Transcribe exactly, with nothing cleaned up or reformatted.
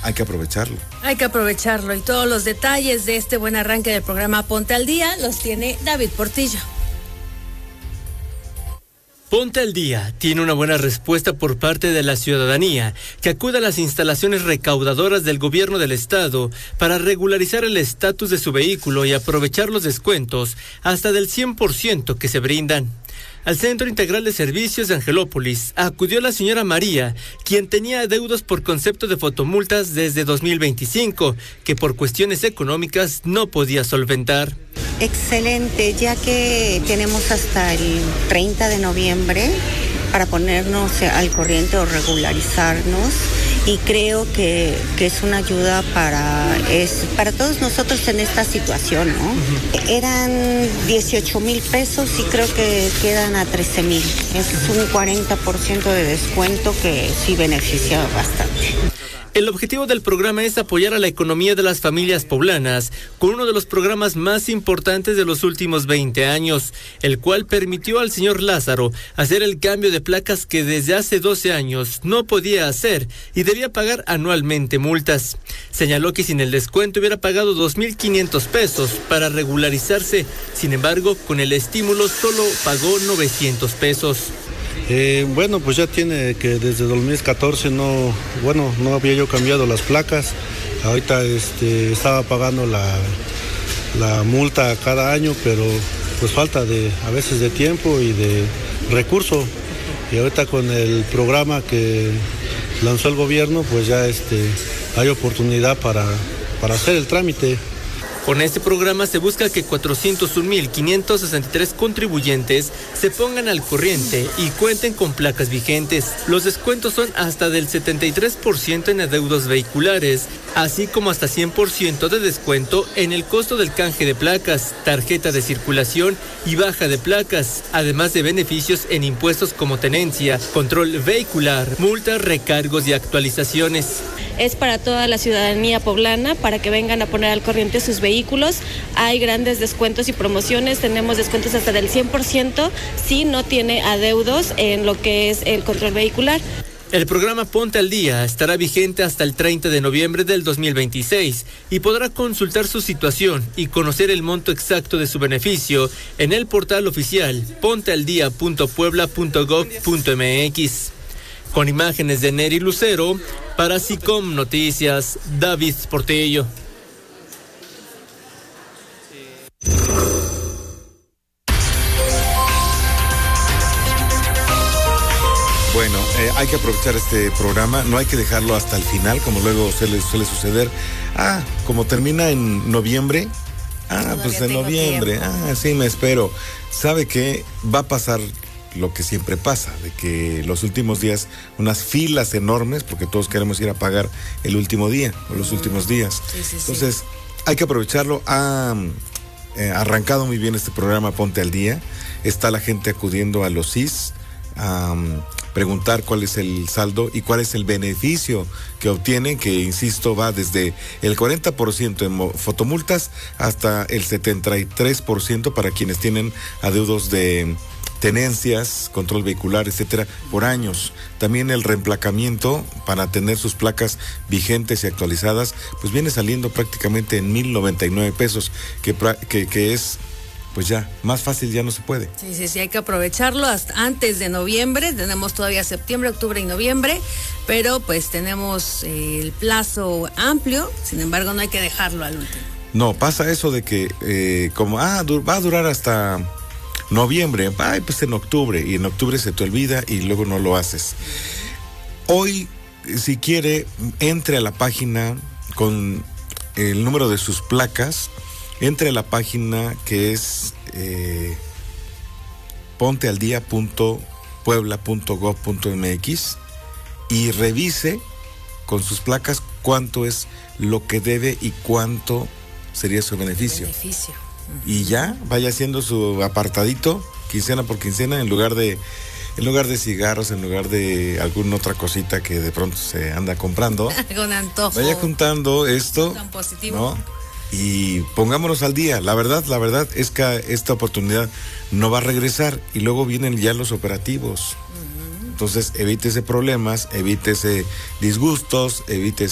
hay que aprovecharlo. Hay que aprovecharlo y todos los detalles de este buen arranque del programa Ponte al Día los tiene David Portillo. Ponte al Día tiene una buena respuesta por parte de la ciudadanía que acude a las instalaciones recaudadoras del gobierno del estado para regularizar el estatus de su vehículo y aprovechar los descuentos hasta del cien por ciento que se brindan. Al Centro Integral de Servicios de Angelópolis acudió la señora María, quien tenía adeudos por concepto de fotomultas desde dos mil veinticinco, que por cuestiones económicas no podía solventar. Excelente, ya que tenemos hasta el treinta de noviembre para ponernos al corriente o regularizarnos, y creo que, que es una ayuda para, es, para todos nosotros en esta situación, ¿no? Uh-huh. Eran dieciocho mil pesos y creo que quedan a trece mil. Es un cuarenta por ciento de descuento que sí beneficia bastante. El objetivo del programa es apoyar a la economía de las familias poblanas con uno de los programas más importantes de los últimos veinte años, el cual permitió al señor Lázaro hacer el cambio de placas que desde hace doce años no podía hacer y debía pagar anualmente multas. Señaló que sin el descuento hubiera pagado dos mil quinientos pesos para regularizarse, sin embargo, con el estímulo solo pagó novecientos pesos. Eh, bueno, pues ya tiene que desde dos mil catorce no, bueno, no había yo cambiado las placas. Ahorita este, estaba pagando la, la multa cada año, pero pues falta de a veces de tiempo y de recurso. Y ahorita con el programa que lanzó el gobierno, pues ya este, hay oportunidad para, para hacer el trámite. Con este programa se busca que cuatrocientos un mil quinientos sesenta y tres contribuyentes se pongan al corriente y cuenten con placas vigentes. Los descuentos son hasta del setenta y tres por ciento en adeudos vehiculares, así como hasta cien por ciento de descuento en el costo del canje de placas, tarjeta de circulación y baja de placas, además de beneficios en impuestos como tenencia, control vehicular, multas, recargos y actualizaciones. Es para toda la ciudadanía poblana, para que vengan a poner al corriente sus vehículos. Hay grandes descuentos y promociones, tenemos descuentos hasta del cien por ciento si no tiene adeudos en lo que es el control vehicular. El programa Ponte al Día estará vigente hasta el treinta de noviembre del dos mil veintiséis y podrá consultar su situación y conocer el monto exacto de su beneficio en el portal oficial ponte al día punto puebla punto gob punto m x. Con imágenes de Neri Lucero, para SICOM Noticias, David Portillo. Bueno, eh, hay que aprovechar este programa, no hay que dejarlo hasta el final, como luego suele, suele suceder. Ah, como termina en noviembre, ah, Todavía pues en noviembre, tiempo. ah, sí, me espero. ¿Sabe qué? Va a pasar lo que siempre pasa, de que los últimos días, unas filas enormes, porque todos queremos ir a pagar el último día, o los mm. últimos días. Sí, sí, Entonces, sí. hay que aprovecharlo. Ha eh, arrancado muy bien este programa Ponte al Día. Está la gente acudiendo a los C I S a um, preguntar cuál es el saldo y cuál es el beneficio que obtienen, que insisto va desde el cuarenta por ciento en fotomultas hasta el setenta y tres por ciento para quienes tienen adeudos de tenencias, control vehicular, etcétera, por años. También el reemplacamiento para tener sus placas vigentes y actualizadas, pues viene saliendo prácticamente en mil noventa y nueve pesos, que, que, que es pues ya, más fácil ya no se puede. Sí, sí, sí, hay que aprovecharlo hasta antes de noviembre. Tenemos todavía septiembre, octubre y noviembre, pero pues tenemos eh, el plazo amplio, sin embargo no hay que dejarlo al último. No, pasa eso de que eh, como, ah, dur- va a durar hasta noviembre, ay, pues en octubre, y en octubre se te olvida y luego no lo haces. Hoy, si quiere, entre a la página con el número de sus placas, entre a la página que es eh, ponte al día punto puebla punto gob punto m x y revise con sus placas cuánto es lo que debe y cuánto sería su beneficio. beneficio. Uh-huh. Y ya vaya haciendo su apartadito, quincena por quincena, en lugar de en lugar de cigarros, en lugar de alguna otra cosita que de pronto se anda comprando. Con antojo. Vaya juntando esto, tan positivo, ¿no? Y pongámonos al día. La verdad, la verdad es que esta oportunidad no va a regresar y luego vienen ya los operativos. Uh-huh. Entonces, evítese problemas, evítese disgustos, evítese